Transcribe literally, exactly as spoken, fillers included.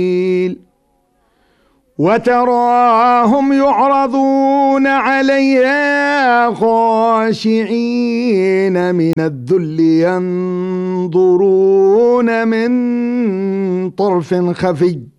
وتراهم يعرضون عليها خاشعين من الذل ينظرون من طرف خفي